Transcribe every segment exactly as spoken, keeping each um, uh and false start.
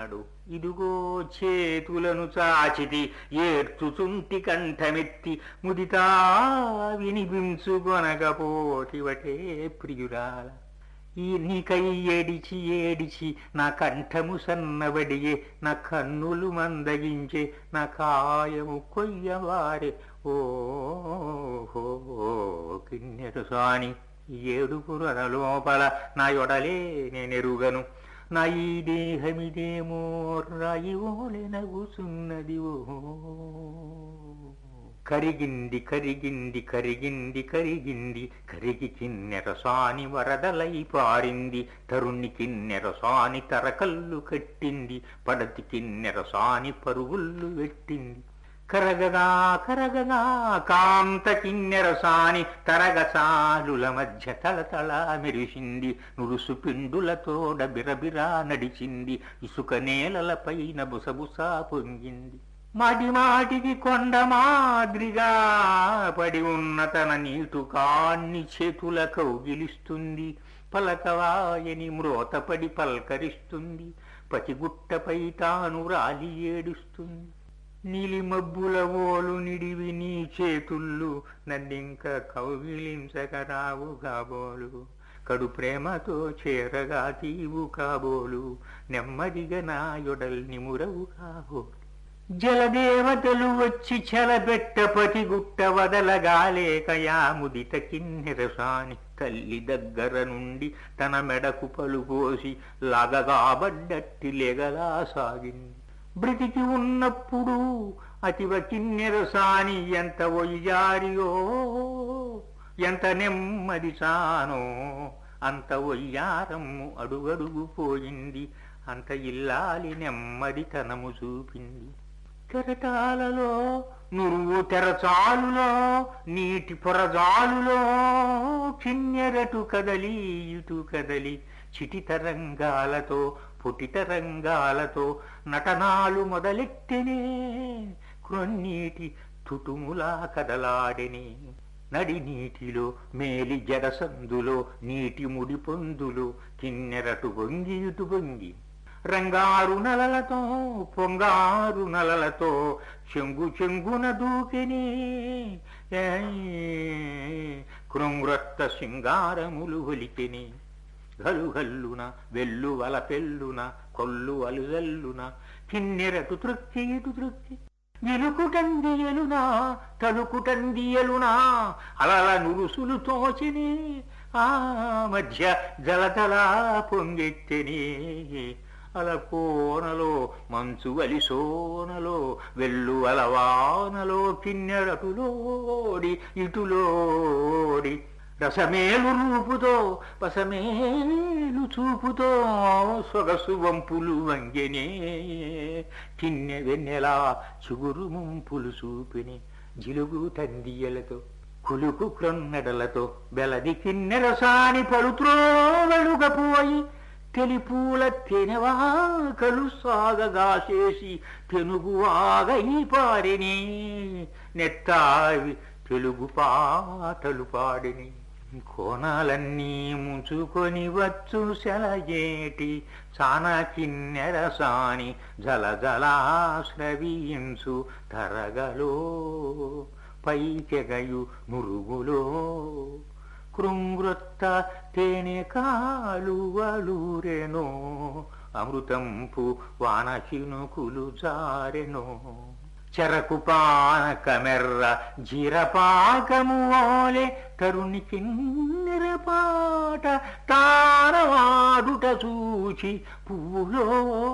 అన్నాడు. ఇదిగో చేతులను చాచితి ఏడ్చుచుంటి కంఠమెత్తి ముదితా వినిపించుకొనకపోతివటే ప్రియురాల. ఈ నీకై ఏడిచి ఏడిచి నా కంఠము సన్నబడియే, నా కన్నులు మందగించే, నా కాయము కొయ్యవారే. ఓహో కిన్నెరు సాని ఏడుగురు లోపల నా యొడలే నేనెరుగను. నా ఈ దేహమిదేమో రాయివోలే నగుచున్నది. ఓ కరిగింది కరిగింది కరిగింది కరిగింది కరిగి కిన్నెరసాని వరదలై పారింది. తరుణి కిన్నెరసాని తరకల్లు కట్టింది, పడతి కిన్నెరసాని పరుగుళ్ళు పెట్టింది. కరగగా కరగగా కాంత కిన్నెరసాని తరగసాలుల మధ్య తళతళ మెరిసింది. నురుసు పిండులతోడ బిరబిరా నడిచింది, ఇసుక నేలలపైన బుసబుసా పొంగింది. మాటి మాటికి కొండ మాదిరిగా పడి ఉన్న తన నీటు కాన్ని చేతుల కౌగిలిస్తుంది. పలకవాయని మ్రోతపడి పల్కరిస్తుంది, పతిగుట్టపై తాను రాలి ఏడుస్తుంది. నీలి మబ్బుల ఓలు నిడివి నీ చేతుళ్ళు నన్నింక కౌగిలించక రావు కాబోలు. కడు ప్రేమతో చేరగా తీవు కాబోలు, నెమ్మదిగా నా యొడల్ నిమురవు కాబోలు. జలదేవతలు వచ్చి చెలబెట్ట పతిగుట్ట వదలగాలేకయా ముదిత కిన్నెరసాని తల్లి దగ్గర నుండి తన మెడకు పలుపోసి లాగగాబడ్డట్టి లెగలా సాగింది. బ్రతికి ఉన్నప్పుడు అతివ కిన్నెరసాని ఎంత ఒయ్యారియో, ఎంత నెమ్మది సానో అంత ఒయ్యారమ్ము అడుగడుగు పోయింది. అంత ఇల్లాలి నెమ్మదితనము చూపింది. కెరటాలలో నురువు తెరచాలులో నీటి పొరజాలులో కిన్నెరటు కదలి ఇటు కదలి చిటి తరంగాలతో పుటి తరంగాలతో నటనాలు మొదలెట్టెనే. క్రొన్నీటి తుటుములా కదలాడెనే. నడి నీటిలో మేలి జడసందులో నీటి ముడి పొందులో కిన్నెరటు వంగి ఇటు వంగి రంగారు నలలతో పొంగారు నలలతో చెంగు చెంగున దూకెనే. కృంగ్రత్త సింగారములు ఒలికెనే. గలుగల్లున వెల్లు వల పెల్లున కొల్లు అలుజల్లున కిన్నెరటు త్రొక్కి ఇటు త్రొక్కి విలుకుటందియలునా తలుకుటందియలునా అలల నురుసులు తోచినే. ఆ మధ్య జలతలా పొంగెత్తెనే. అల కోనలో మంచు వలిసోనలో వెల్లు అలవానలో కిన్నెరటులోడి ఇటులోడి రసమేలు రూపుతో పసమేలు చూపుతో సొగసు వంపులు వంగెనే. కిన్నె వెన్నెలా చిగురు ముంపులు చూపిని జిలుగు తందియలతో కులుకు క్రొన్నెడలతో బెలది కిన్నెరసాని పలుత్రోవలుగపోయి తెలిపూల తెనవాకలు సాగగాసేసి తెనుగువాగై పారిని. నెత్తావి తెలుగు పాటలు పాడిని. కోణాలన్నీ ముంచుకొని వచ్చు సెలయేటి సాన కిన్నెరసాని జల జలాశ్రవించు తరగలో పైకెగయు మురుగులో కృంగ్రొత్త తేనె కాలువలూరెనో అమృతంపు వాన చినుకులు జారెనో. చెరకు పానకమెర్ర జీరపాకము ఓలే తరుణి కిన్నెరపాట తారవాడుట చూచి పువ్వులో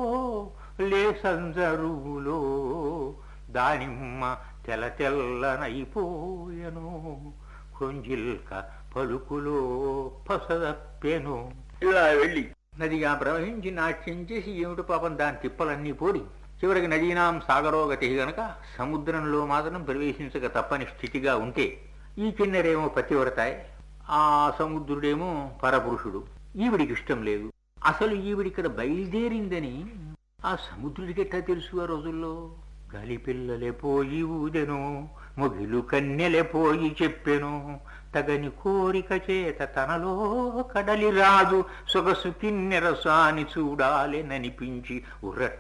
లేసంజరువులో దానిమ్మ తెల తెల్లనైపోయెను. కొంజిల్క పలుకులో పసదప్పెను. ఇలా వెళ్ళి నదిగా ప్రవహించి నాట్యం చేసి ఏమిటి పాపం దాని తిప్పలన్నీ పోడి చివరికి నదీనాం సాగరోగతి గనక సముద్రంలో మాత్రం ప్రవేశించక తప్పని స్థితిగా ఉంటే ఈ కిన్నెరేమో పతివ్రతాయ్, ఆ సముద్రుడేమో పరపురుషుడు. ఈవిడికి ఇష్టం లేదు. అసలు ఈవిడిక్కడ బయలుదేరిందని ఆ సముద్రుడికెట్టా తెలుసు? ఆ రోజుల్లో గలిపిల్లలే పోయి ఊదెను, మొగిలు కన్నెలే పోయి చెప్పెను. తగని కోరిక చేత తనలో కడలి రాజు సొగసు కిన్నెరసాని చూడాలెననిపించి ఉర్రట